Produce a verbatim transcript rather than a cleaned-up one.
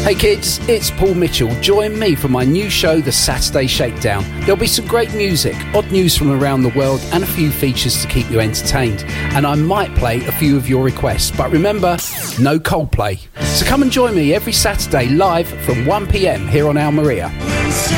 Hey kids, it's Paul Mitchell. Join me for my new show, The Saturday Shakedown. There'll be some great music, odd news from around the world, and a few features to keep you entertained. And I might play a few of your requests, but remember, no Coldplay. So come and join me every Saturday live from one p m here on Al Maria.